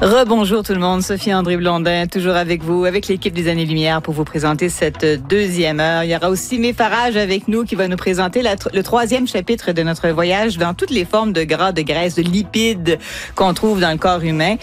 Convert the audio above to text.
Rebonjour tout le monde, Sophie-André Blondin, toujours avec vous, avec l'équipe des Années-Lumière pour vous présenter cette deuxième heure. Il y aura aussi Mé Farage avec nous qui va nous présenter le troisième chapitre de notre voyage dans toutes les formes de gras, de graisse, de lipides qu'on trouve dans le corps humain.